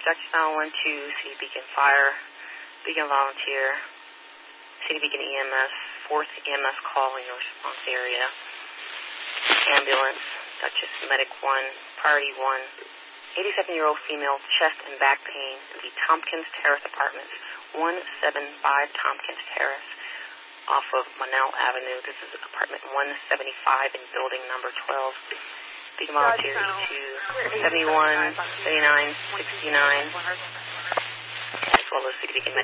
Dutch Style 1-2, City Beacon Fire, Beacon Volunteer, City Beacon EMS, 4th EMS call in your response area. Ambulance, Dutchess Medic 1, Priority 1, 87-year-old female, chest and back pain in the Tompkins Terrace Apartments, 175 Tompkins Terrace, off of Monell Avenue. This is apartment 175 in building number 12. Beacon Volunteer 82, 71, 79, 69, as well as City Beacon Medic